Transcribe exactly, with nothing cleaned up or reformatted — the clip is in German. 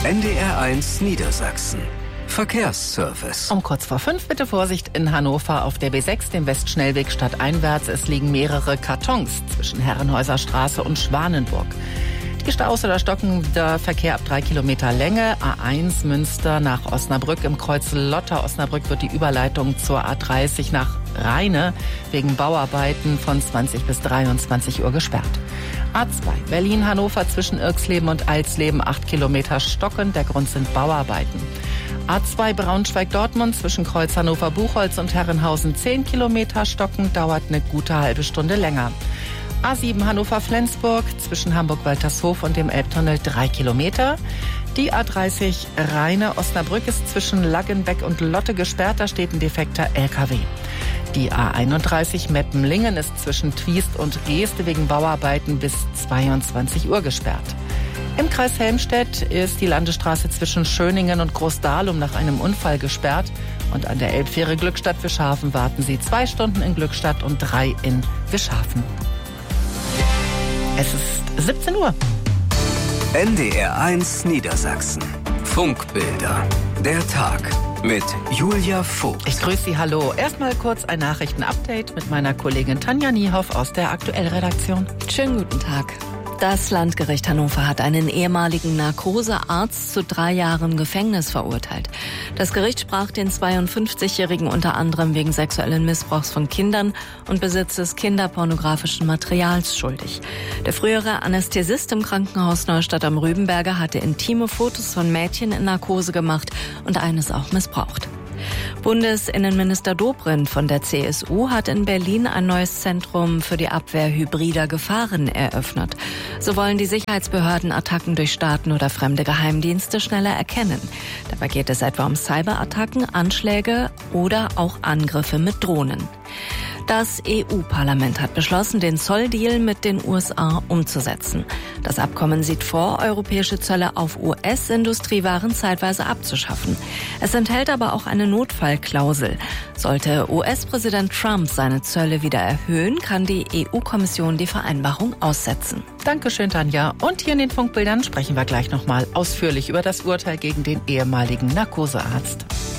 N D R eins Niedersachsen. Verkehrsservice. Um kurz vor fünf bitte Vorsicht in Hannover auf der B sechs, dem Westschnellweg stadteinwärts. Es liegen mehrere Kartons zwischen Herrenhäuser Straße und Schwanenburg. Die Staus oder stocken der Verkehr ab drei Kilometer Länge. A eins Münster nach Osnabrück. Im Kreuz Lotter-Osnabrück wird die Überleitung zur A dreißig nach Rheine wegen Bauarbeiten von zwanzig bis dreiundzwanzig Uhr gesperrt. A zwei Berlin-Hannover zwischen Irxleben und Alsleben acht Kilometer stocken. Der Grund sind Bauarbeiten. A zwei Braunschweig-Dortmund zwischen Kreuz Hannover-Buchholz und Herrenhausen zehn Kilometer stocken, dauert eine gute halbe Stunde länger. A sieben Hannover-Flensburg zwischen Hamburg-Waltershof und dem Elbtunnel drei Kilometer. Die A dreißig Rheine-Osnabrück ist zwischen Laggenbeck und Lotte gesperrt, da steht ein defekter L K W. Die A einunddreißig Meppen-Lingen ist zwischen Twiest und Geeste wegen Bauarbeiten bis zweiundzwanzig Uhr gesperrt. Im Kreis Helmstedt ist die Landesstraße zwischen Schöningen und Großdahlum nach einem Unfall gesperrt. Und an der Elbfähre Glückstadt-Wischhafen warten Sie zwei Stunden in Glückstadt und drei in Wischhafen. Es ist siebzehn Uhr. N D R eins Niedersachsen. Funkbilder. Der Tag mit Julia Vogt. Ich grüße Sie, hallo. Erstmal kurz ein Nachrichtenupdate mit meiner Kollegin Tanja Niehoff aus der Aktuellredaktion. Schönen guten Tag. Das Landgericht Hannover hat einen ehemaligen Narkosearzt zu drei Jahren Gefängnis verurteilt. Das Gericht sprach den zweiundfünfzigjährigen unter anderem wegen sexuellen Missbrauchs von Kindern und Besitzes kinderpornografischen Materials schuldig. Der frühere Anästhesist im Krankenhaus Neustadt am Rübenberger hatte intime Fotos von Mädchen in Narkose gemacht und eines auch missbraucht. Bundesinnenminister Dobrindt von der C S U hat in Berlin ein neues Zentrum für die Abwehr hybrider Gefahren eröffnet. So wollen die Sicherheitsbehörden Attacken durch Staaten oder fremde Geheimdienste schneller erkennen. Dabei geht es etwa um Cyberattacken, Anschläge oder auch Angriffe mit Drohnen. Das E U-Parlament hat beschlossen, den Zolldeal mit den U S A umzusetzen. Das Abkommen sieht vor, europäische Zölle auf U S-Industriewaren zeitweise abzuschaffen. Es enthält aber auch eine Notfallklausel. Sollte U S-Präsident Trump seine Zölle wieder erhöhen, kann die E U-Kommission die Vereinbarung aussetzen. Dankeschön, Tanja. Und hier in den Funkbildern sprechen wir gleich nochmal ausführlich über das Urteil gegen den ehemaligen Narkosearzt.